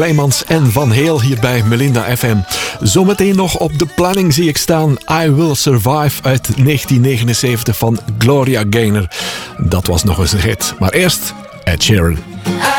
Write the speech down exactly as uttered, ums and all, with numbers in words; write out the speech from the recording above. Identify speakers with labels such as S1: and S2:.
S1: Kleimans en Van Heel hier bij Melinda F M. Zometeen nog op de planning zie ik staan I Will Survive uit negentien negenenzeventig van Gloria Gaynor. Dat was nog eens een hit. Maar eerst Ed Sheeran.